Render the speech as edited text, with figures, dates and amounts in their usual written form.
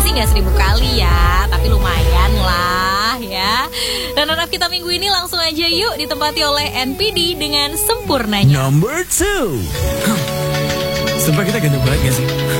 sih nggak 1000 kali ya, tapi lumayan lah ya. Runner-up kita minggu ini langsung aja yuk ditempati oleh NPD dengan Sempurnanya. Number 2. Sumpah kita ganteng banget gak sih?